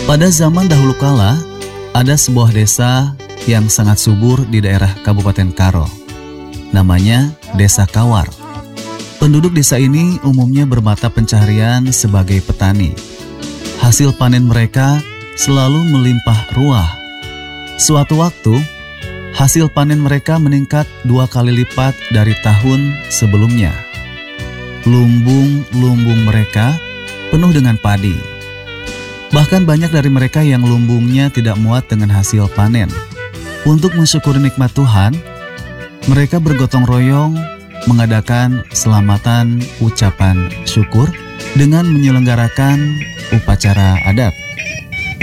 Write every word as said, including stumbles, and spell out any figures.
Pada zaman dahulu kala, ada sebuah desa yang sangat subur di daerah Kabupaten Karo. Namanya Desa Kawar. Penduduk desa ini umumnya bermata pencaharian sebagai petani. Hasil panen mereka selalu melimpah ruah. Suatu waktu, hasil panen mereka meningkat dua kali lipat dari tahun sebelumnya. Lumbung-lumbung mereka penuh dengan padi. Bahkan banyak dari mereka yang lumbungnya tidak muat dengan hasil panen. Untuk mensyukuri nikmat Tuhan, mereka bergotong royong mengadakan selamatan ucapan syukur dengan menyelenggarakan upacara adat.